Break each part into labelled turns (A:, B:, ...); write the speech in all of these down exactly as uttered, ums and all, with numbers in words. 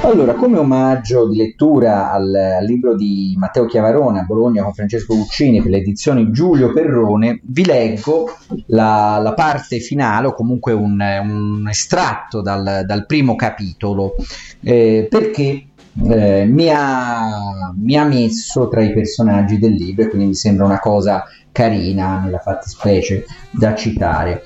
A: Allora, come omaggio di lettura al, al libro di Matteo Chiavarone, A Bologna con Francesco Guccini, per le edizioni Giulio Perrone, vi leggo la, la parte finale, o comunque un, un estratto dal, dal primo capitolo, eh, perché eh, mi, ha, mi ha messo tra i personaggi del libro e quindi mi sembra una cosa carina, nella fattispecie, da citare.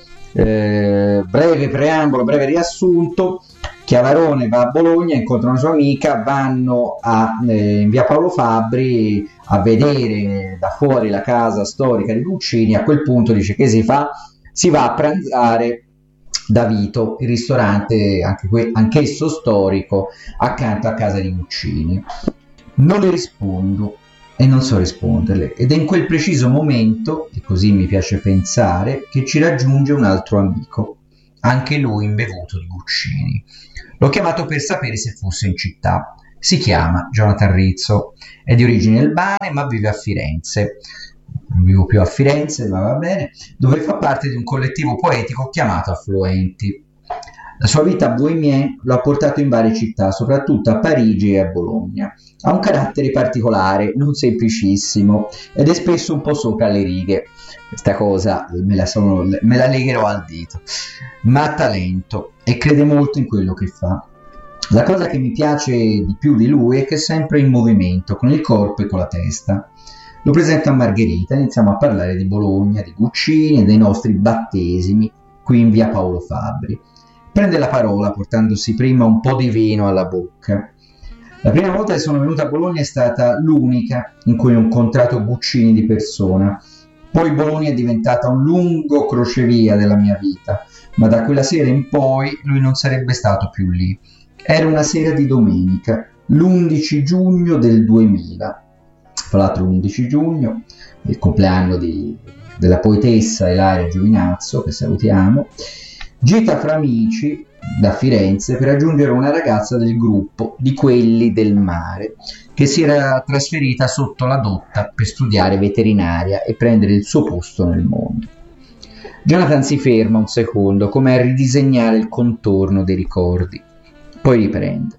A: Eh, breve preambolo, breve riassunto. Chiavarone va a Bologna, incontra una sua amica, vanno a, eh, in via Paolo Fabbri a vedere da fuori la casa storica di Guccini. A quel punto dice che si fa? Si va a pranzare da Vito, il ristorante anche que- anch'esso storico accanto a casa di Guccini. Non le rispondo e non so risponderle, ed è in quel preciso momento, e così mi piace pensare, che ci raggiunge un altro amico, anche lui imbevuto di Guccini. L'ho chiamato per sapere se fosse in città. Si chiama Jonathan Rizzo, è di origini albane ma vive a Firenze. Non vivo più a Firenze, ma va bene, dove fa parte di un collettivo poetico chiamato Affluenti. La sua vita bohemienne lo ha portato in varie città, soprattutto a Parigi e a Bologna. Ha un carattere particolare, non semplicissimo, ed è spesso un po' sopra le righe. Questa cosa me la, sono, me la legherò al dito. Ma ha talento e crede molto in quello che fa. La cosa che mi piace di più di lui è che è sempre in movimento, con il corpo e con la testa. Lo presento a Margherita, iniziamo a parlare di Bologna, di Guccini e dei nostri battesimi qui in via Paolo Fabbri. Prende la parola portandosi prima un po' di vino alla bocca. La prima volta che sono venuta a Bologna è stata l'unica in cui ho incontrato Guccini di persona. Poi Bologna è diventata un lungo crocevia della mia vita, ma da quella sera in poi lui non sarebbe stato più lì. Era una sera di domenica, l'undici giugno del duemila. Tra l'altro l'undici giugno, il compleanno di, della poetessa Ilaria Giovinazzo, che salutiamo. Gita fra amici da Firenze per raggiungere una ragazza del gruppo di quelli del mare che si era trasferita sotto la dotta per studiare veterinaria e prendere il suo posto nel mondo. Jonathan si ferma un secondo, come a ridisegnare il contorno dei ricordi, poi riprende.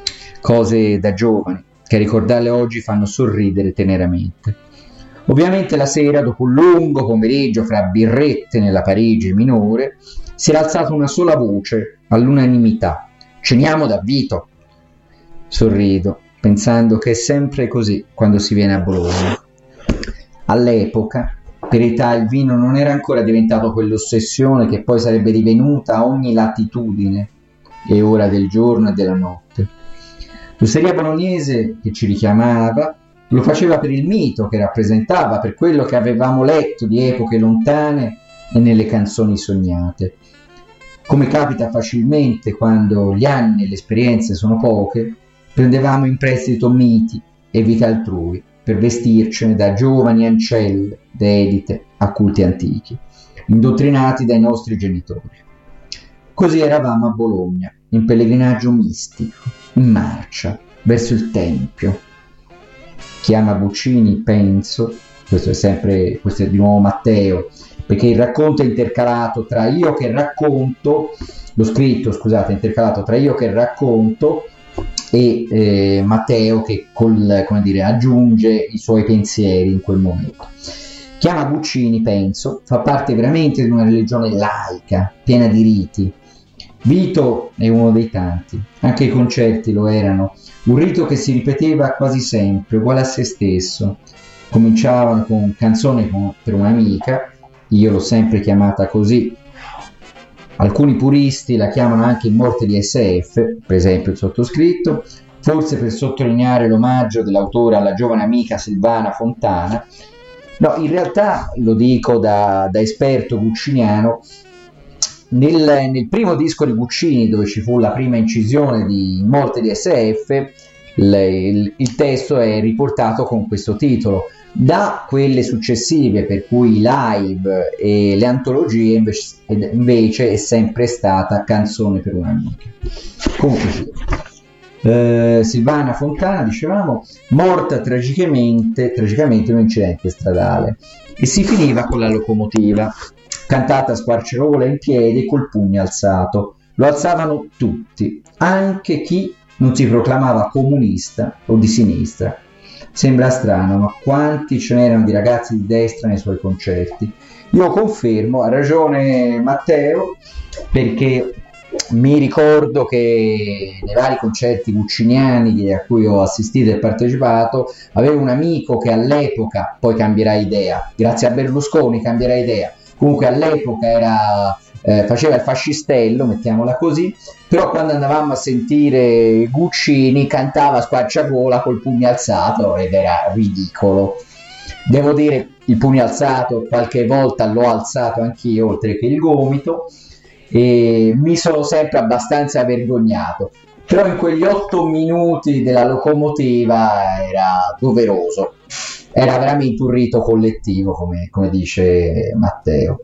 A: Cose da giovani che a ricordarle oggi fanno sorridere teneramente. Ovviamente la sera, dopo un lungo pomeriggio fra birrette nella Parigi minore, si era alzata una sola voce, all'unanimità: ceniamo da Vito. Sorrido, pensando che è sempre così quando si viene a Bologna. All'epoca, per età, il vino non era ancora diventato quell'ossessione che poi sarebbe divenuta a ogni latitudine e ora del giorno e della notte. L'osteria bolognese che ci richiamava lo faceva per il mito che rappresentava, per quello che avevamo letto di epoche lontane e nelle canzoni sognate. Come capita facilmente quando gli anni e le esperienze sono poche, prendevamo in prestito miti e vite altrui per vestircene da giovani ancelle dedite a culti antichi, indottrinati dai nostri genitori. Così eravamo a Bologna, in pellegrinaggio mistico, in marcia, verso il Tempio. Chiama Guccini, penso, questo è sempre, questo è di nuovo Matteo, perché il racconto è intercalato tra io che racconto, lo scritto, scusate, è intercalato tra io che racconto e eh, Matteo che col, come dire, aggiunge i suoi pensieri in quel momento. Chiama Guccini, penso, fa parte veramente di una religione laica, piena di riti. Vito è uno dei tanti, anche i concerti lo erano, un rito che si ripeteva quasi sempre, uguale a se stesso. Cominciavano con canzone per un'amica, io l'ho sempre chiamata così. Alcuni puristi la chiamano anche in morte di S F, per esempio il sottoscritto, forse per sottolineare l'omaggio dell'autore alla giovane amica Silvana Fontana. No, in realtà, lo dico da, da esperto gucciniano, nel, nel primo disco di Guccini, dove ci fu la prima incisione di Morte di S F, il, il, il testo è riportato con questo titolo. Da quelle successive, per cui i live e le antologie, invece, invece è sempre stata Canzone per un'amica. Comunque sì. Eh, Silvana Fontana, dicevamo, morta tragicamente, tragicamente in un incidente stradale, e si finiva con la locomotiva, cantata a squarcerola in piedi col pugno alzato. Lo alzavano tutti, anche chi non si proclamava comunista o di sinistra. Sembra strano, ma quanti ce n'erano di ragazzi di destra nei suoi concerti? Io confermo, ha ragione Matteo, perché mi ricordo che nei vari concerti gucciniani a cui ho assistito e partecipato, avevo un amico che all'epoca, poi cambierà idea, grazie a Berlusconi cambierà idea, comunque all'epoca era, eh, faceva il fascistello, mettiamola così, però quando andavamo a sentire Guccini cantava a squarciagola col pugno alzato ed era ridicolo. Devo dire, il pugno alzato qualche volta l'ho alzato anch'io, oltre che il gomito, e mi sono sempre abbastanza vergognato, però in quegli otto minuti della locomotiva era doveroso, era veramente un rito collettivo, come, come dice Matteo.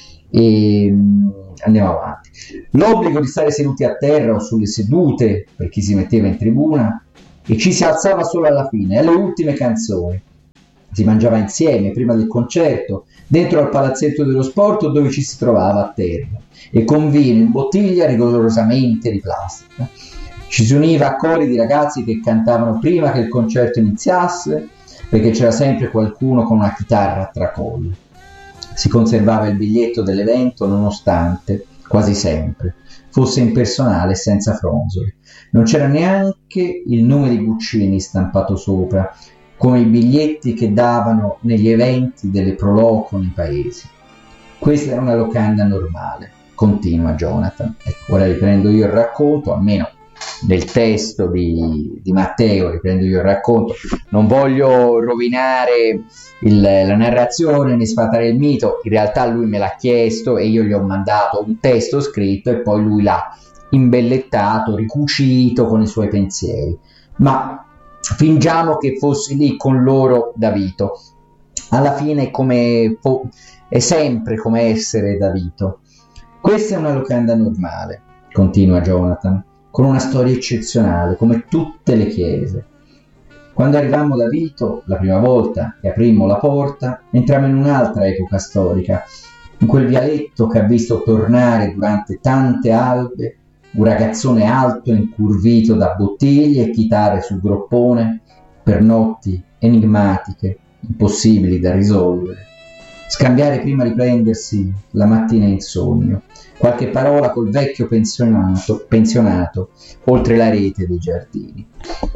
A: E andiamo avanti. L'obbligo di stare seduti a terra o sulle sedute per chi si metteva in tribuna, e ci si alzava solo alla fine, alle ultime canzoni. Si mangiava insieme prima del concerto, dentro al palazzetto dello sport dove ci si trovava a terra, e con vino in bottiglia rigorosamente di plastica. Ci si univa a cori di ragazzi che cantavano prima che il concerto iniziasse, perché c'era sempre qualcuno con una chitarra a tracolla. Si conservava il biglietto dell'evento nonostante, quasi sempre, fosse impersonale e senza fronzoli. Non c'era neanche il nome di Guccini stampato sopra, come i biglietti che davano negli eventi delle proloco nei paesi. Questa era una locanda normale, continua Jonathan. Ecco, ora riprendo io il racconto, almeno nel testo di, di Matteo riprendo io il racconto. Non voglio rovinare il, la narrazione né sfatare il mito, in realtà lui me l'ha chiesto e io gli ho mandato un testo scritto e poi lui l'ha imbellettato, ricucito con i suoi pensieri. Ma fingiamo che fossi lì con loro da Vito. Alla fine come po- è sempre come essere da Vito. Questa è una locanda normale, continua Jonathan, con una storia eccezionale, come tutte le chiese. Quando arrivammo da Vito la prima volta e aprimmo la porta, entrammo in un'altra epoca storica, in quel vialetto che ha visto tornare durante tante albe un ragazzone alto e incurvito da bottiglie e chitarre sul groppone per notti enigmatiche, impossibili da risolvere. Scambiare prima di prendersi la mattina in sogno, qualche parola col vecchio pensionato, pensionato oltre la rete dei giardini.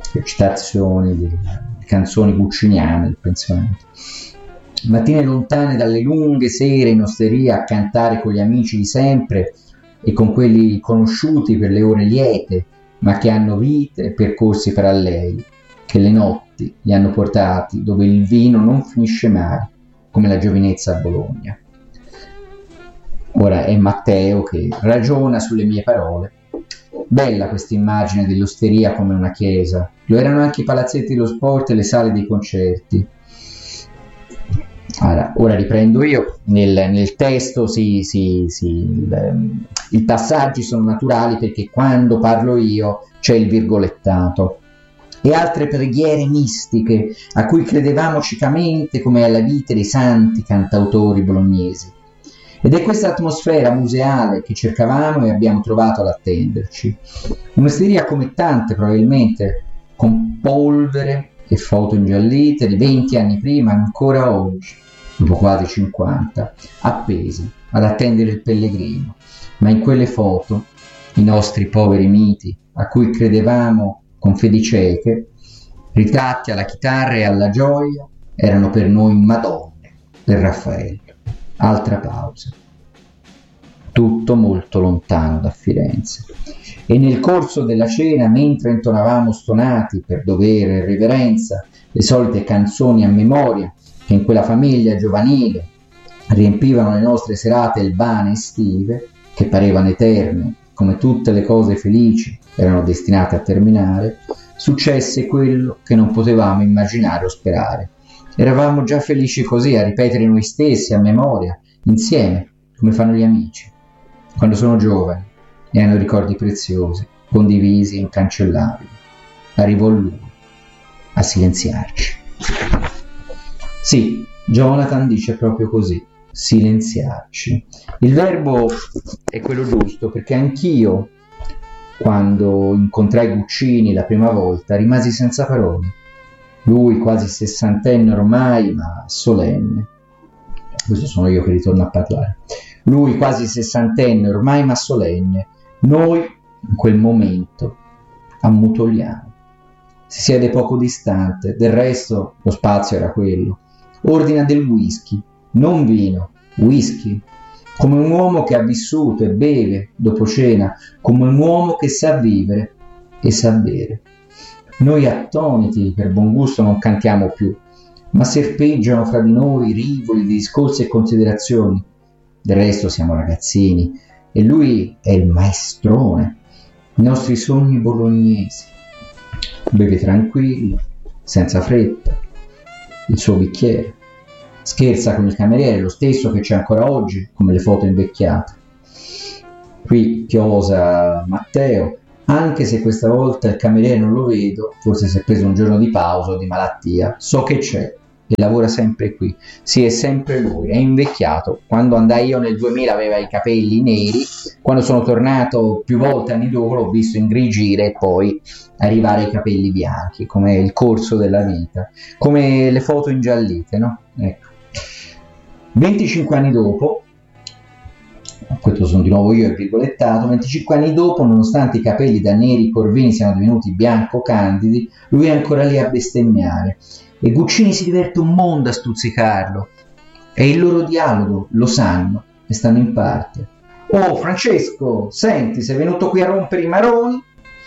A: Citazioni di canzoni gucciniane del pensionato. Mattine lontane dalle lunghe sere in osteria a cantare con gli amici di sempre e con quelli conosciuti per le ore liete, ma che hanno vite e percorsi paralleli, che le notti li hanno portati dove il vino non finisce mai, come la giovinezza a Bologna. Ora è Matteo che ragiona sulle mie parole. Bella questa immagine dell'osteria come una chiesa. Lo erano anche i palazzetti dello sport e le sale dei concerti. Allora, ora riprendo io. Nel, nel testo si, si, si, il, i passaggi sono naturali perché quando parlo io c'è il virgolettato. E altre preghiere mistiche a cui credevamo ciecamente come alla vita dei santi cantautori bolognesi. Ed è questa atmosfera museale che cercavamo e abbiamo trovato ad attenderci. Un'osteria come tante probabilmente, con polvere e foto ingiallite di venti anni prima, ancora oggi, dopo quasi cinquanta, appese ad attendere il pellegrino. Ma in quelle foto, i nostri poveri miti, a cui credevamo con fedi cieche, ritratti alla chitarra e alla gioia, erano per noi Madonne del Raffaello. Altra pausa. Tutto molto lontano da Firenze. E nel corso della cena, mentre intonavamo stonati per dovere e reverenza le solite canzoni a memoria che in quella famiglia giovanile riempivano le nostre serate albane estive, che parevano eterne, come tutte le cose felici erano destinate a terminare, successe quello che non potevamo immaginare o sperare. Eravamo già felici così a ripetere noi stessi a memoria, insieme, come fanno gli amici, quando sono giovani e hanno ricordi preziosi, condivisi e incancellabili. Arrivò lui a silenziarci. Sì, Jonathan dice proprio così, silenziarci. Il verbo è quello giusto, perché anch'io Quando incontrai Guccini la prima volta rimasi senza parole. Lui quasi sessantenne ormai, ma solenne. Questo sono io che ritorno a parlare. Lui quasi sessantenne ormai, ma solenne. Noi, in quel momento, ammutoliamo. Si siede poco distante, del resto lo spazio era quello. Ordina del whisky, non vino, whisky. Come un uomo che ha vissuto e beve dopo cena, come un uomo che sa vivere e sa bere. Noi attoniti per buon gusto non cantiamo più, ma serpeggiano fra di noi rivoli di discorsi e considerazioni. Del resto siamo ragazzini e lui è il maestrone, i nostri sogni bolognesi. Beve tranquillo, senza fretta, il suo bicchiere. Scherza con il cameriere, lo stesso che c'è ancora oggi, come le foto invecchiate. Qui chiosa Matteo, anche se questa volta il cameriere non lo vedo, forse si è preso un giorno di pausa o di malattia, so che c'è e lavora sempre qui. Sì, è sempre lui, è invecchiato. Quando andai io nel duemila aveva i capelli neri, quando sono tornato più volte anni dopo l'ho visto ingrigire e poi arrivare ai capelli bianchi, come il corso della vita, come le foto ingiallite, no? Ecco. venticinque anni dopo, questo sono di nuovo io il virgolettato, venticinque anni dopo, nonostante i capelli da neri corvini siano divenuti bianco candidi, lui è ancora lì a bestemmiare e Guccini si diverte un mondo a stuzzicarlo. È il loro dialogo, lo sanno e stanno in parte. Oh Francesco, senti, sei venuto qui a rompere i maroni?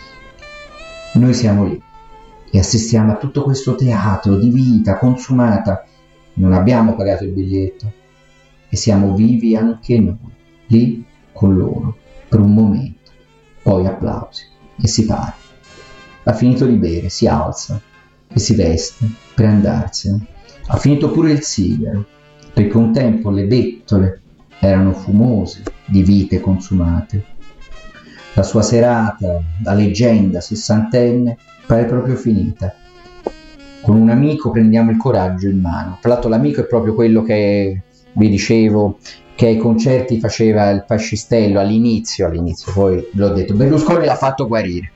A: Noi siamo lì e assistiamo a tutto questo teatro di vita consumata. Non abbiamo pagato il biglietto e siamo vivi anche noi, lì con loro, per un momento, poi applausi e si parte. Ha finito di bere, si alza e si veste per andarsene. Ha finito pure il sigaro, perché un tempo le bettole erano fumose di vite consumate. La sua serata, da leggenda sessantenne, pare proprio finita. Con un amico prendiamo il coraggio in mano. Tra l'altro l'amico è proprio quello che vi dicevo che ai concerti faceva il fascistello all'inizio, all'inizio poi ve l'ho detto, Berlusconi l'ha fatto guarire.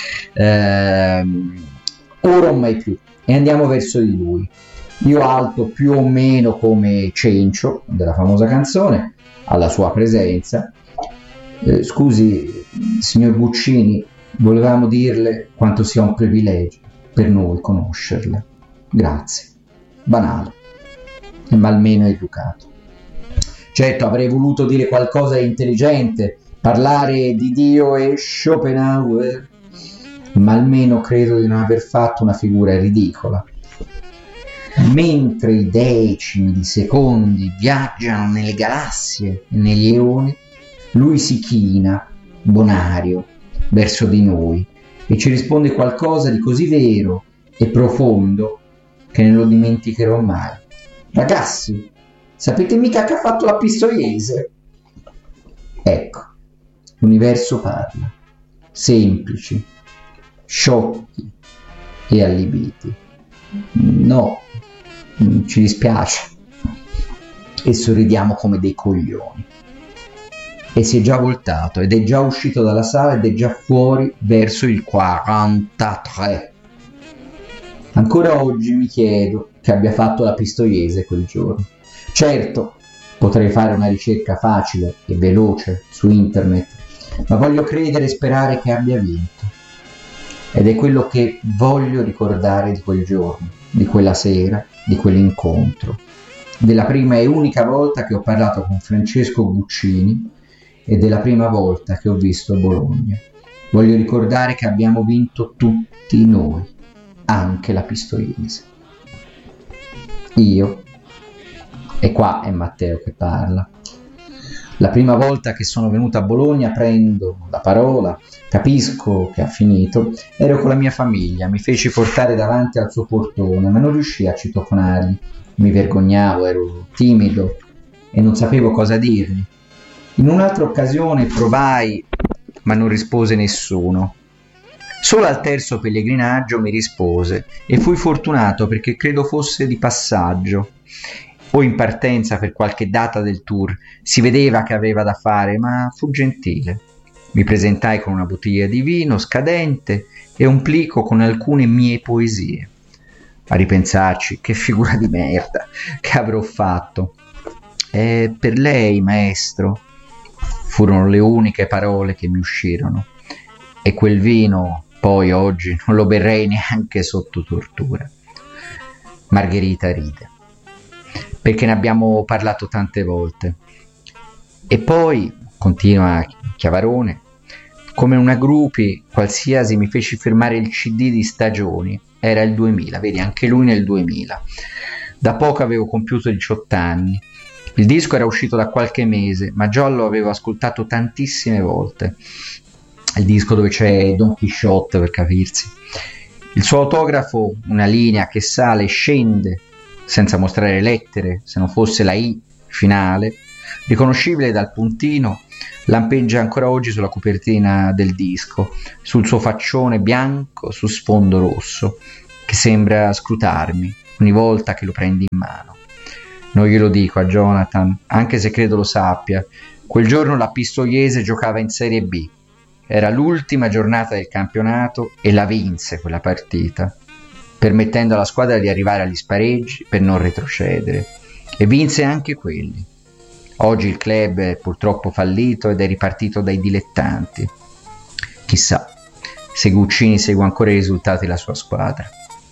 A: Ehm, ora non mai più. E andiamo verso di lui. Io alto più o meno come Cencio, della famosa canzone, alla sua presenza. Eh, scusi, signor Guccini, volevamo dirle quanto sia un privilegio per noi conoscerla. Grazie. Banale, ma almeno educato. Certo, avrei voluto dire qualcosa di intelligente, parlare di Dio e Schopenhauer, ma almeno credo di non aver fatto una figura ridicola. Mentre i decimi di secondi viaggiano nelle galassie e negli eoni, lui si china, bonario, verso di noi e ci risponde qualcosa di così vero e profondo che non lo dimenticherò mai. Ragazzi, sapete mica che ha fatto la Pistoiese? Ecco, l'universo parla, semplici, sciocchi e allibiti. No, ci dispiace. E sorridiamo come dei coglioni. E si è già voltato ed è già uscito dalla sala ed è già fuori verso il quarantatré. Ancora oggi mi chiedo che abbia fatto la Pistoiese quel giorno. Certo, potrei fare una ricerca facile e veloce su internet, ma voglio credere e sperare che abbia vinto. Ed è quello che voglio ricordare di quel giorno, di quella sera, di quell'incontro, della prima e unica volta che ho parlato con Francesco Guccini e della prima volta che ho visto Bologna. Voglio ricordare che abbiamo vinto tutti noi, anche la Pistoiese. Io, e qua è Matteo che parla, la prima volta che sono venuto a Bologna prendo la parola, capisco che ha finito, ero con la mia famiglia, mi feci portare davanti al suo portone, ma non riuscii a citofonargli, mi vergognavo, ero timido e non sapevo cosa dirgli. In un'altra occasione provai, ma non rispose nessuno. Solo al terzo pellegrinaggio mi rispose e fui fortunato perché credo fosse di passaggio o in partenza per qualche data del tour. Si vedeva che aveva da fare, ma fu gentile. Mi presentai con una bottiglia di vino scadente e un plico con alcune mie poesie. A ripensarci, che figura di merda che avrò fatto. «È per lei, maestro», furono le uniche parole che mi uscirono, e quel vino poi oggi non lo berrei neanche sotto tortura. Margherita ride, perché ne abbiamo parlato tante volte. E poi, continua Chiavarone, come una groupie qualsiasi mi feci firmare il C D di Stagioni. Era il duemila, vedi, anche lui nel duemila. Da poco avevo compiuto diciotto anni. Il disco era uscito da qualche mese, ma già lo avevo ascoltato tantissime volte. Il disco dove c'è Don Chisciotte, per capirsi. Il suo autografo, una linea che sale e scende senza mostrare lettere, se non fosse la I finale, riconoscibile dal puntino, lampeggia ancora oggi sulla copertina del disco, sul suo faccione bianco su sfondo rosso, che sembra scrutarmi ogni volta che lo prendi in mano. Non glielo dico a Jonathan, anche se credo lo sappia. Quel giorno la Pistoiese giocava in Serie B. Era l'ultima giornata del campionato e la vinse quella partita, permettendo alla squadra di arrivare agli spareggi per non retrocedere. E vinse anche quelli. Oggi il club è purtroppo fallito ed è ripartito dai dilettanti. Chissà se Guccini segue ancora i risultati della sua squadra.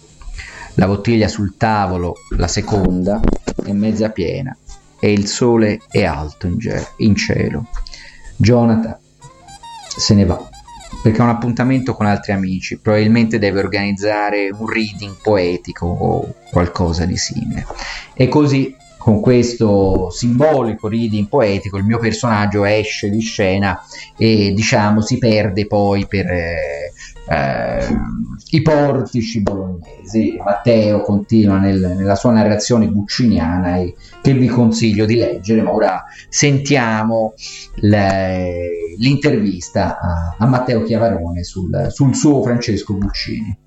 A: La bottiglia sul tavolo, la seconda, è mezza piena e il sole è alto in, ge- in cielo. Jonathan se ne va perché ha un appuntamento con altri amici, probabilmente deve organizzare un reading poetico o qualcosa di simile. E così, con questo simbolico reading poetico, il mio personaggio esce di scena e, diciamo, si perde poi per eh, eh, i portici bolognesi. Matteo continua nel, nella sua narrazione gucciniana e che vi consiglio di leggere, ma ora sentiamo le, l'intervista a, a Matteo Chiavarone sul, sul suo Francesco Guccini.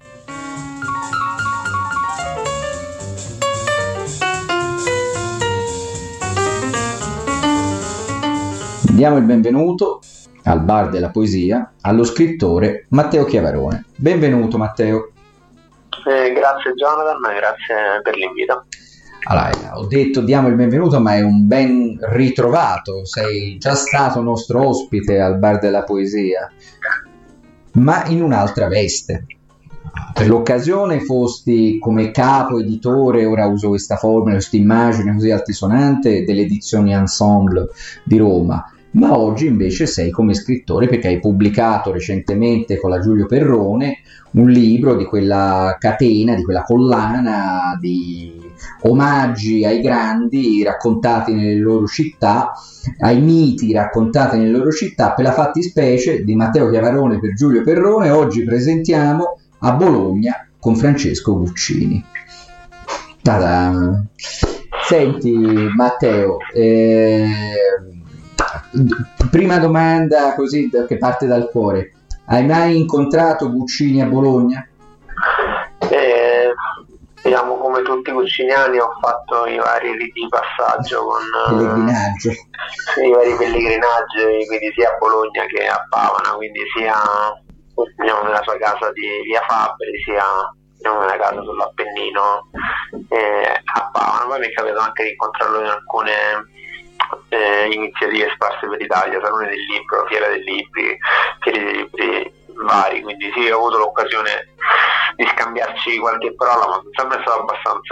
A: Diamo il benvenuto al bar della poesia allo scrittore Matteo Chiavarone. Benvenuto Matteo.
B: Eh, grazie Jonathan, grazie per l'invito.
A: Allora, ho detto diamo il benvenuto, ma è un ben ritrovato. Sei già stato nostro ospite al bar della poesia, ma in un'altra veste. Per l'occasione fosti come capo editore, ora uso questa formula, questa immagine così altisonante, delle edizioni Ensemble di Roma. Ma oggi invece sei come scrittore perché hai pubblicato recentemente con la Giulio Perrone un libro di quella catena, di quella collana di omaggi ai grandi raccontati nelle loro città, ai miti raccontati nelle loro città, per la fattispecie di Matteo Chiavarone per Giulio Perrone. Oggi presentiamo A Bologna con Francesco Guccini. Ta-da! Senti Matteo, eh, prima domanda così che parte dal cuore: hai mai incontrato Guccini a Bologna?
B: Eh, diciamo come tutti i gucciniani ho fatto i vari riti di passaggio con
A: pellegrinaggio.
B: Eh, i vari pellegrinaggi, quindi sia a Bologna che a Pavana, quindi sia diciamo, nella sua casa di via Fabbri, sia diciamo, nella casa sull'Appennino eh, a Pavana. Poi mi è capitato anche di incontrarlo in alcune Eh, iniziative sparse per l'Italia, Salone del Libro, Fiera dei Libri, Fiere dei Libri vari, quindi sì, ho avuto l'occasione di scambiarci qualche parola, ma sempre è stato abbastanza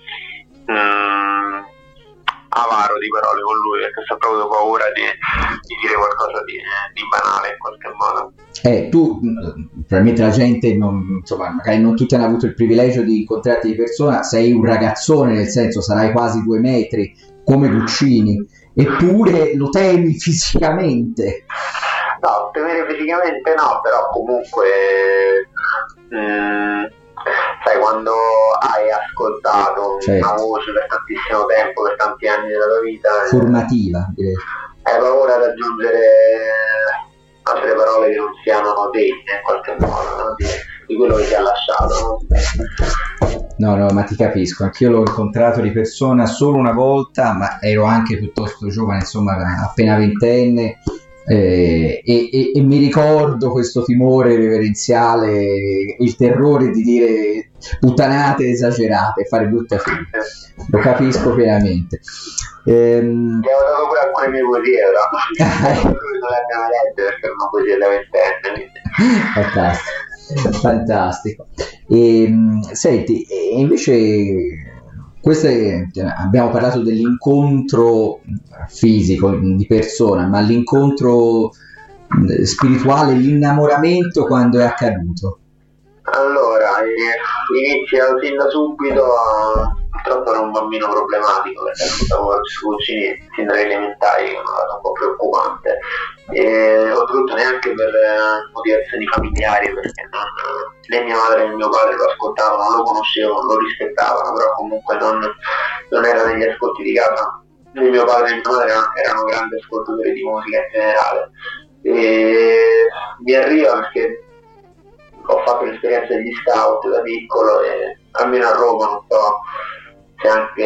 B: mm, avaro di parole con lui, perché ho sempre avuto paura di, di dire qualcosa di, di banale in qualche modo.
A: Eh, tu, probabilmente la gente, non, insomma, magari non tutti hanno avuto il privilegio di incontrarti di persona, sei un ragazzone, nel senso sarai quasi due metri, come Guccini, eppure lo temi fisicamente.
B: No, temere fisicamente no, però comunque mh, sai, quando hai ascoltato certo. una voce per tantissimo tempo, per tanti anni della tua vita,
A: formativa, direi, hai
B: paura di aggiungere altre parole che non siano degne in qualche modo, no? di, di quello che ti ha lasciato, no?
A: No, no, ma ti capisco, anch'io l'ho incontrato di persona solo una volta, ma ero anche piuttosto giovane, insomma, appena ventenne, Eh, e, e- e mi ricordo questo timore reverenziale, il terrore di dire puttanate esagerate, fare brutte figure. Lo capisco pienamente. Ehm,
B: Ti avevo dato pure alcune mie poesie, però lui non le abbiamo lette perché è una poesia da ventenne.
A: Fantastico, fantastico. E, senti, e invece queste, abbiamo parlato dell'incontro fisico di persona, ma l'incontro spirituale, l'innamoramento quando è accaduto?
B: Allora, eh, inizia sin da subito, a- purtroppo era un bambino problematico perché ascoltavo Guccini sin dalle elementari, che è una cosa un po' preoccupante. E oltretutto neanche per eh, motivazioni familiari, perché non, né mia madre né mio padre lo ascoltavano, non lo conoscevano, lo rispettavano, però comunque non, non era negli ascolti di casa. Né mio padre né mia madre erano grandi ascoltatori di musica in generale. E mi arriva perché ho fatto l'esperienza degli scout da piccolo e almeno a Roma, non so se anche